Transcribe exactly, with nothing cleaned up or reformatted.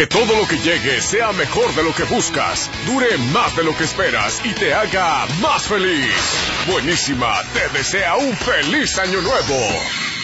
Que todo lo que llegue sea mejor de lo que buscas, dure más de lo que esperas y te haga más feliz. Buenísima te desea un feliz año nuevo.